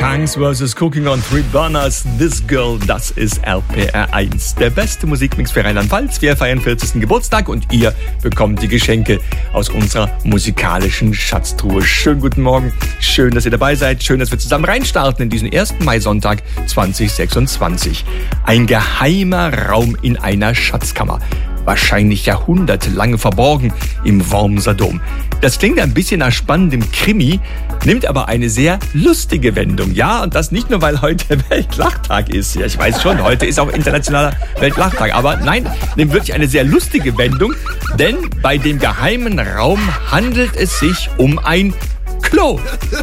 Kangs vs. Cooking on Three Burners, This Girl, das ist RPR 1. Der beste Musikmix für Rheinland-Pfalz. Wir feiern 40. Geburtstag und ihr bekommt die Geschenke aus unserer musikalischen Schatztruhe. Schönen guten Morgen, schön, dass ihr dabei seid, schön, dass wir zusammen reinstarten in diesen 1. Mai-Sonntag 2026. Ein geheimer Raum in einer Schatzkammer. Wahrscheinlich jahrhundertelang verborgen im Wormser Dom. Das klingt ein bisschen nach spannendem Krimi, nimmt aber eine sehr lustige Wendung. Ja, und das nicht nur, weil heute Weltlachtag ist. Ja, ich weiß schon, heute ist auch internationaler Weltlachtag. Aber nein, nimmt wirklich eine sehr lustige Wendung, denn bei dem geheimen Raum handelt es sich um ein Klo.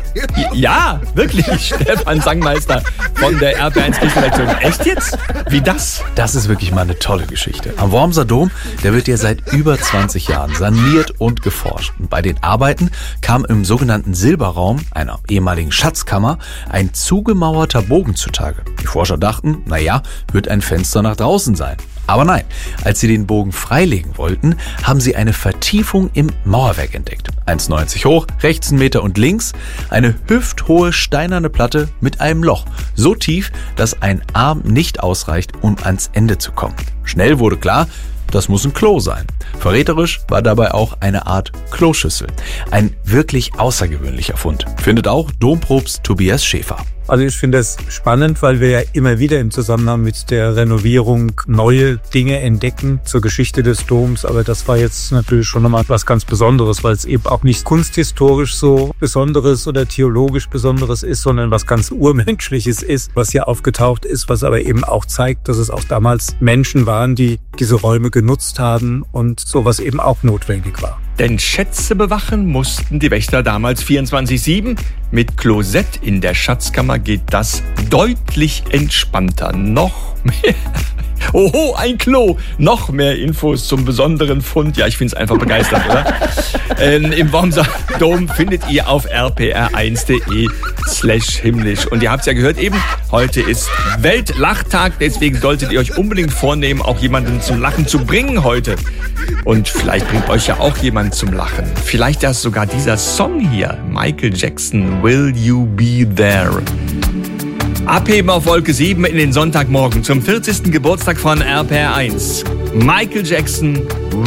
Ja, wirklich, Stefan Sangmeister von der RPR1 Kirchenredaktion. Echt jetzt? Wie das? Das ist wirklich mal eine tolle Geschichte. Am Wormser Dom, der wird ja seit über 20 Jahren saniert und geforscht. Und bei den Arbeiten kam im sogenannten Silberraum, einer ehemaligen Schatzkammer, ein zugemauerter Bogen zutage. Die Forscher dachten, wird ein Fenster nach draußen sein. Aber nein, als sie den Bogen freilegen wollten, haben sie eine Vertiefung im Mauerwerk entdeckt. 1,90 hoch, rechts 1 Meter und links eine hüfthohe steinerne Platte mit einem Loch. So tief, dass ein Arm nicht ausreicht, um ans Ende zu kommen. Schnell wurde klar, das muss ein Klo sein. Verräterisch war dabei auch eine Art Kloschüssel. Ein wirklich außergewöhnlicher Fund, findet auch Dompropst Tobias Schäfer. Also ich finde es spannend, weil wir ja immer wieder im Zusammenhang mit der Renovierung neue Dinge entdecken zur Geschichte des Doms. Aber das war jetzt natürlich schon nochmal was ganz Besonderes, weil es eben auch nicht kunsthistorisch so Besonderes oder theologisch Besonderes ist, sondern was ganz Urmenschliches ist, was hier aufgetaucht ist, was aber eben auch zeigt, dass es auch damals Menschen waren, die diese Räume genutzt haben und sowas eben auch notwendig war. Denn Schätze bewachen mussten die Wächter damals 24/7. Mit Klosett in der Schatzkammer geht das deutlich entspannter. Noch mehr. Oho, ein Klo. Noch mehr Infos zum besonderen Fund. Ja, ich finde es einfach begeisternd, oder? Im Wormser Dom findet ihr auf rpr1.de/himmlisch. Und ihr habt es ja gehört eben, heute ist Weltlachtag. Deswegen solltet ihr euch unbedingt vornehmen, auch jemanden zum Lachen zu bringen heute. Und vielleicht bringt euch ja auch jemand zum Lachen. Vielleicht erst sogar dieser Song hier. Michael Jackson, Will You Be There? Abheben auf Wolke 7 in den Sonntagmorgen zum 40. Geburtstag von RPR 1. Michael Jackson,